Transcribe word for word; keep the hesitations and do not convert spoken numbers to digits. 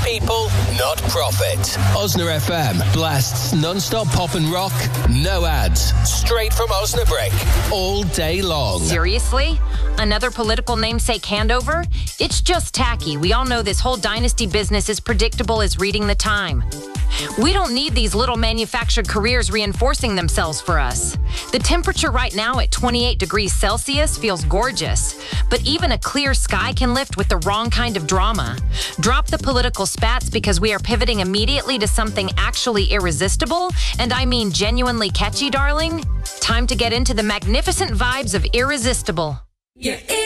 people, not profit. Osna F M blasts non-stop pop and rock, no ads, straight from Osnabrick, all day long. Seriously? Another political namesake handover? It's just tacky. We all know this whole dynasty business is predictable as reading the time. We don't need these little manufactured careers reinforcing themselves for us. The temperature right now at twenty-eight degrees Celsius feels gorgeous, but even a clear sky can lift with the wrong kind of drama. Drop the political spats because we are pivoting immediately to something actually irresistible, and I mean genuinely catchy, darling. Time to get into the magnificent vibes of Irresistible. Yeah.